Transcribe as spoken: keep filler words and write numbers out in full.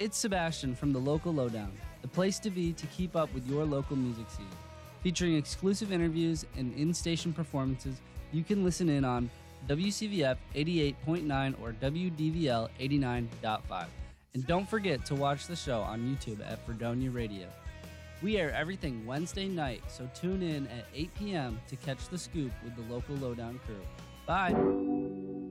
it's Sebastian from the Local Lowdown, the place to be to keep up with your local music scene. Featuring exclusive interviews and in-station performances, you can listen in on W C V F eighty-eight point nine or W D V L eighty-nine point five. And don't forget to watch the show on YouTube at Fredonia Radio. We air everything Wednesday night, so tune in at eight p.m. to catch the scoop with the Local Lowdown crew. Bye!